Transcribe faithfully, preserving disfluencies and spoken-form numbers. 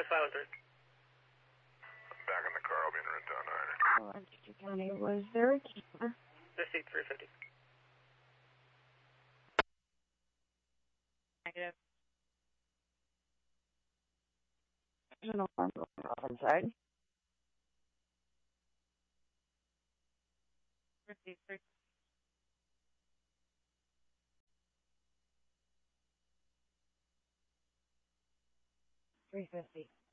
with five one three. Back in the car, I'll be in Renton, Niner. Rochester County, was there a camera? Receipt three fifty. Negative. There's an alarm going off inside. Receipt three. Three fifty.